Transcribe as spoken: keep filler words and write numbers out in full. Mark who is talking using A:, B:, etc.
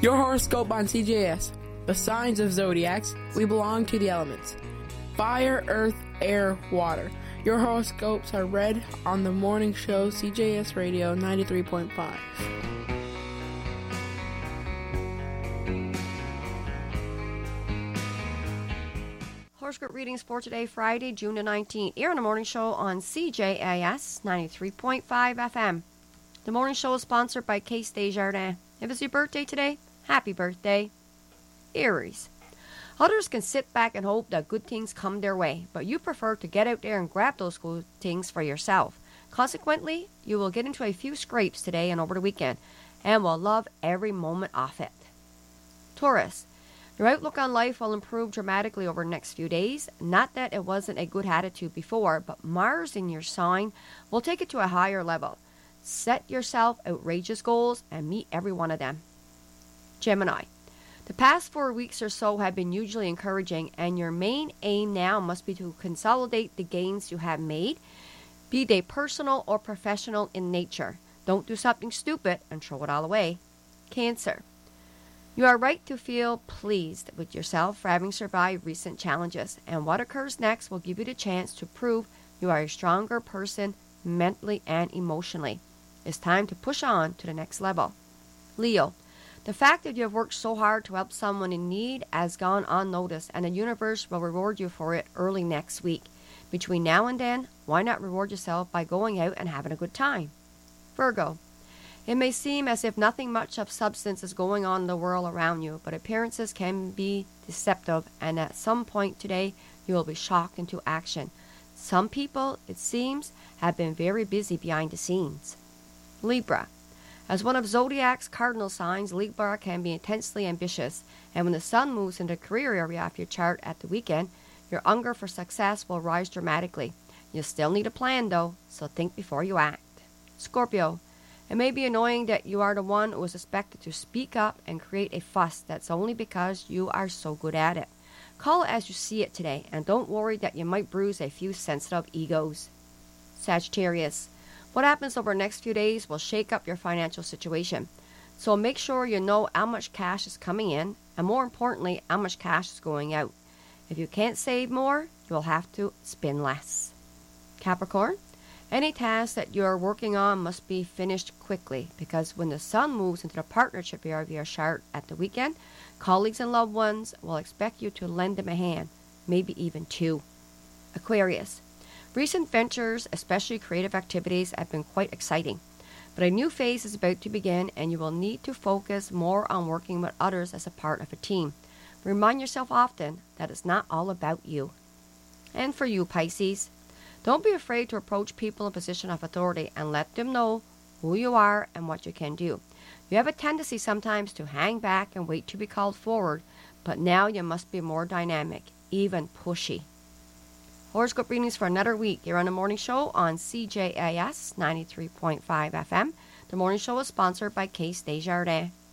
A: Your horoscope on C J S. The signs of zodiacs. We belong to the elements. Fire, earth, air, water. Your horoscopes are read on the morning show C J S Radio ninety-three point five.
B: Horoscope readings for today, Friday, June the nineteenth, here on the morning show on C J A S ninety-three point five F M. The morning show is sponsored by Case Desjardins. If it's your birthday today, happy birthday. Aries. Others can sit back and hope that good things come their way, but you prefer to get out there and grab those good things for yourself. Consequently, you will get into a few scrapes today and over the weekend, and will love every moment of it. Taurus. Your outlook on life will improve dramatically over the next few days. Not that it wasn't a good attitude before, but Mars in your sign will take it to a higher level. Set yourself outrageous goals and meet every one of them. Gemini. The past four weeks or so have been hugely encouraging, and your main aim now must be to consolidate the gains you have made, be they personal or professional in nature. Don't do something stupid and throw it all away. Cancer. You are right to feel pleased with yourself for having survived recent challenges, and what occurs next will give you the chance to prove you are a stronger person mentally and emotionally. It's time to push on to the next level. Leo. The fact that you have worked so hard to help someone in need has gone unnoticed, and the universe will reward you for it early next week. Between now and then, why not reward yourself by going out and having a good time? Virgo. It may seem as if nothing much of substance is going on in the world around you, but appearances can be deceptive, and at some point today, you will be shocked into action. Some people, it seems, have been very busy behind the scenes. Libra. As one of Zodiac's cardinal signs, Libra can be intensely ambitious, and when the sun moves into the career area of your chart at the weekend, your hunger for success will rise dramatically. You still need a plan, though, so think before you act. Scorpio. It may be annoying that you are the one who is expected to speak up and create a fuss that's only because you are so good at it. Call it as you see it today, and don't worry that you might bruise a few sensitive egos. Sagittarius. What happens over the next few days will shake up your financial situation. So make sure you know how much cash is coming in, and more importantly, how much cash is going out. If you can't save more, you will have to spend less. Capricorn. Any task that you are working on must be finished quickly, because when the sun moves into the partnership area of your chart at the weekend, colleagues and loved ones will expect you to lend them a hand, maybe even two. Aquarius. Recent ventures, especially creative activities, have been quite exciting. But a new phase is about to begin, and you will need to focus more on working with others as a part of a team. Remind yourself often that it's not all about you. And for you, Pisces, don't be afraid to approach people in a position of authority and let them know who you are and what you can do. You have a tendency sometimes to hang back and wait to be called forward, but now you must be more dynamic, even pushy. Horoscope readings for another week here on the Morning Show on C J A S ninety-three point five F M. The Morning Show is sponsored by Case Desjardins.